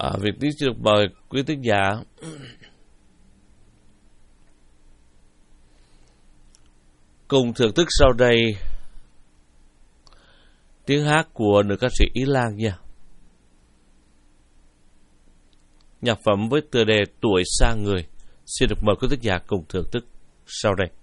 Việt Tiến xin được mời quý thính giả cùng thưởng thức sau đây tiếng hát của nữ ca sĩ Ý Lan nha. Nhạc phẩm với tựa đề Tuổi Xa Người xin được mời quý thính giả cùng thưởng thức sau đây.